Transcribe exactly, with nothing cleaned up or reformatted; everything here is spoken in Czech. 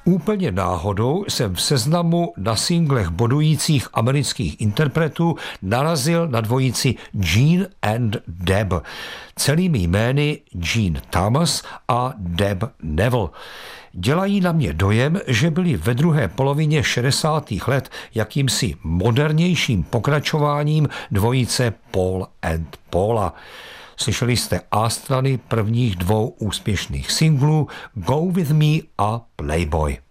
Úplně náhodou jsem v seznamu na singlech bodujících amerických interpretů narazil na dvojici Gene and Deb. Celými jmény Gene Thomas a Deb Neville. Dělají na mě dojem, že byli ve druhé polovině šedesátých let jakýmsi modernějším pokračováním dvojice Paul and Paula. Slyšeli jste A strany prvních dvou úspěšných singlů Go With Me a Playboy.